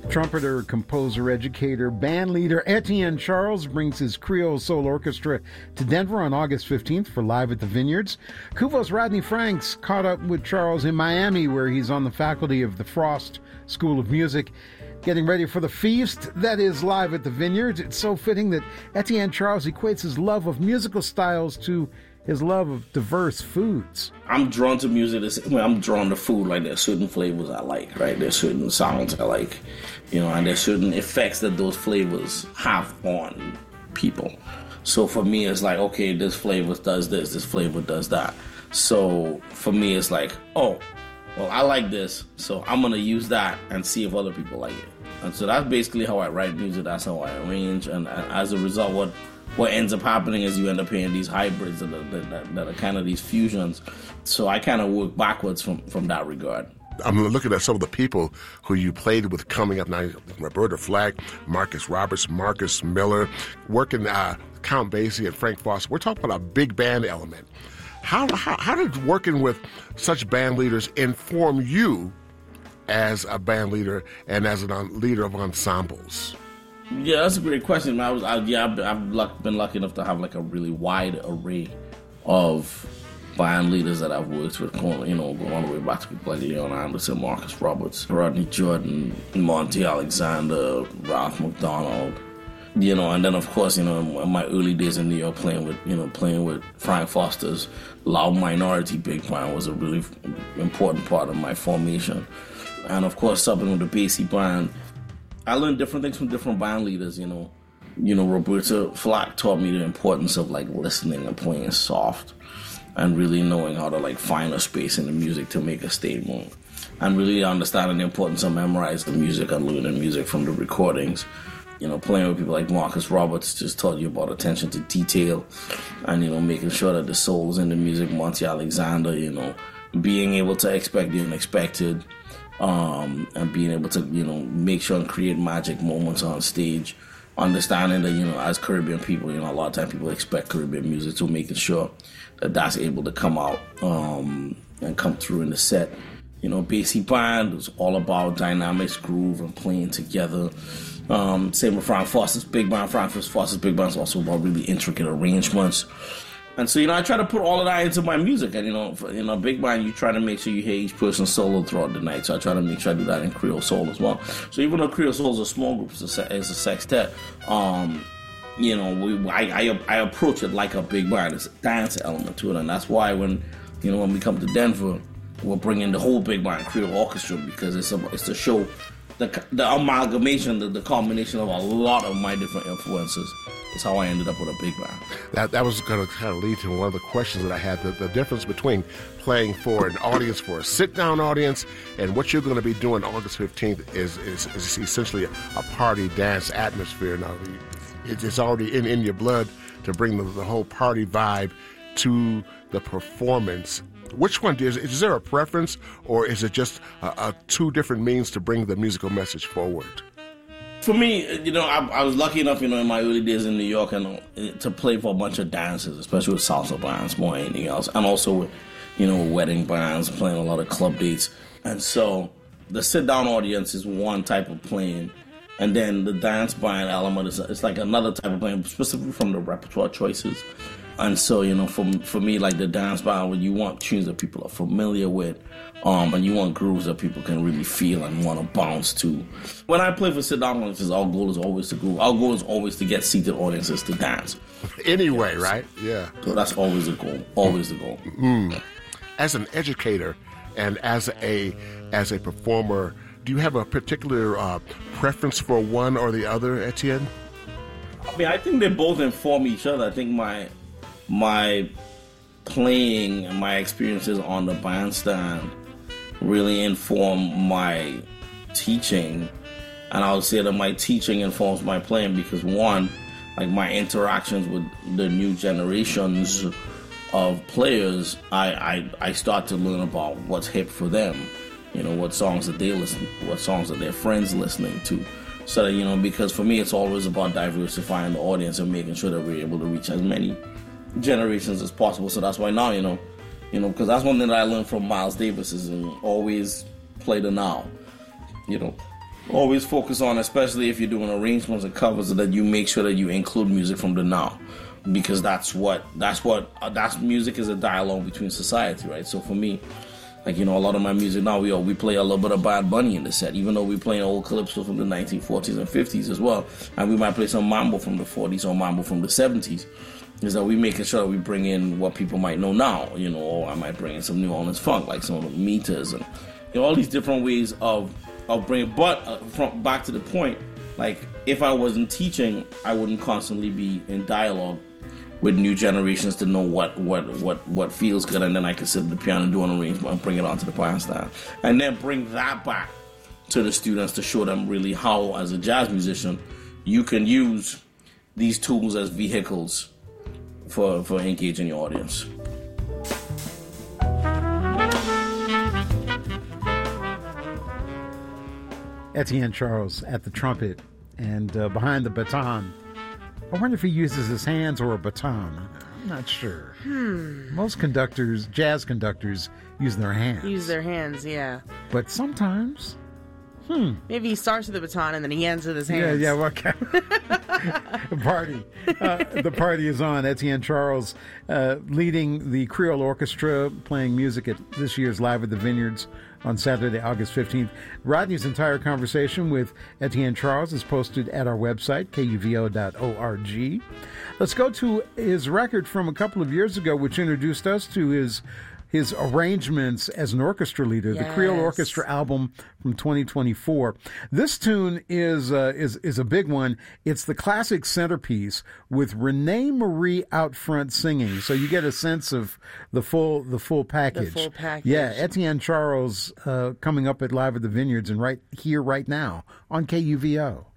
Trumpeter, composer, educator, band leader Etienne Charles brings his Creole Soul Orchestra to Denver on August 15th for Live at the Vineyards. Kuvo's Rodney Franks caught up with Charles in Miami, where he's on the faculty of the Frost School of Music, getting ready for the feast that is Live at the Vineyards. It's so fitting that Etienne Charles equates his love of musical styles to his love of diverse foods. I'm drawn to music the same way I'm drawn to food. Like, there's certain flavors I like, right? There's certain sounds I like, and there's certain effects that those flavors have on people. So for me, it's like, okay, this flavor does this flavor does that. So for me, it's like, oh, well, I like this, so I'm going to use that and see if other people like it. And so that's basically how I write music. That's how I arrange. And as a result, what ends up happening is you end up hearing these hybrids that are kind of these fusions. So I kind of work backwards from that regard. I'm looking at some of the people who you played with coming up now. Roberta Flack, Marcus Roberts, Marcus Miller, working Count Basie and Frank Foster. We're talking about a big band element. How did working with such band leaders inform you as a band leader and as a leader of ensembles? Yeah, that's a great question. I've been lucky enough to have like a really wide array of band leaders that I've worked with, going all the way back to people like Leon Anderson, Marcus Roberts, Rodney Jordan, Monty Alexander, Ralph McDonald, and then of course, in my early days in New York playing with Frank Foster's Loud Minority Big Band was a really important part of my formation. And of course, subbing with the Basie Band, I learned different things from different band leaders, Roberta Flack taught me the importance of like listening and playing soft and really knowing how to like find a space in the music to make a statement and really understanding the importance of memorizing the music and learning music from the recordings. Playing with people like Marcus Roberts just taught you about attention to detail and, making sure that the soul's in the music. Monty Alexander, being able to expect the unexpected. And being able to, make sure and create magic moments on stage, understanding that, as Caribbean people, a lot of times people expect Caribbean music, so making sure that that's able to come out and come through in the set. Basie Band was all about dynamics, groove, and playing together. Same with Frank Foster's Big Band. Frank Foster's Big Band is also about really intricate arrangements. And so, I try to put all of that into my music. And, in a big band, you try to make sure you hear each person solo throughout the night. So I try to make sure I do that in Creole Soul as well. So even though Creole Soul is a small group, it's a sextet, I approach it like a big band. There's a dance element to it. And that's why when we come to Denver, we're bringing the whole big band Creole Orchestra, because it's to show the amalgamation, the combination of a lot of my different influences. Is how I ended up with a big band. That was going to kind of lead to one of the questions that I had, the difference between playing for an audience, for a sit-down audience, and what you're going to be doing August 15th is essentially a party dance atmosphere. Now, it's already in your blood to bring the whole party vibe to the performance. Which one? Is there a preference, or is it just two different means to bring the musical message forward? For me, I was lucky enough, in my early days in New York, to play for a bunch of dances, especially with salsa bands more than anything else, and also with, wedding bands, playing a lot of club dates. And so the sit-down audience is one type of playing, and then the dance band element is like another type of playing, specifically from the repertoire choices. And so, for me, like the dance band, when you want tunes that people are familiar with, and you want grooves that people can really feel and want to bounce to. When I play for sit-down audiences, our goal is always to groove. Our goal is always to get seated audiences to dance. Anyway, right? Yeah. So that's always the goal. Always the goal. As an educator and as a performer, do you have a particular preference for one or the other, Etienne? I think they both inform each other. I think my playing and my experiences on the bandstand really inform my teaching, and I would say that my teaching informs my playing because, one, like my interactions with the new generations of players, I start to learn about what's hip for them, what songs that they listen, what songs that their friends listening to. So that, because for me it's always about diversifying the audience and making sure that we're able to reach as many generations as possible. So that's why now, because that's one thing that I learned from Miles Davis is always play the now, always focus on, especially if you're doing arrangements and covers, that you make sure that you include music from the now, because that's music is a dialogue between society, right? So for me, like, a lot of my music now, we play a little bit of Bad Bunny in the set, even though we play old calypso from the 1940s and 50s as well, and we might play some mambo from the 40s or mambo from the 70s. Is that we making sure that we bring in what people might know now, or I might bring in some New Orleans funk, like some of the meters and all these different ways of bringing. But from back to the point, like, if I wasn't teaching, I wouldn't constantly be in dialogue with new generations to know what feels good, and then I can sit at the piano and do an arrangement and bring it onto the bandstand, and then bring that back to the students to show them really how, as a jazz musician, you can use these tools as vehicles for engaging your audience. Etienne Charles at the trumpet, and behind the baton. I wonder if he uses his hands or a baton. I'm not sure. Most conductors, jazz conductors, use their hands. Use their hands, yeah. But sometimes, maybe he starts with the baton and then he ends with his hands. Yeah, okay. The party is on. Etienne Charles leading the Creole Orchestra, playing music at this year's Live at the Vineyards on Saturday, August 15th. Rodney's entire conversation with Etienne Charles is posted at our website, kuvo.org. Let's go to his record from a couple of years ago, which introduced us to his arrangements as an orchestra leader, the Creole Orchestra album from 2024. This tune is a big one. It's the classic Centerpiece with Renee Marie out front singing, so you get a sense of the full package. The full package. Yeah, Etienne Charles coming up at Live at the Vineyards and right here, right now on KUVO.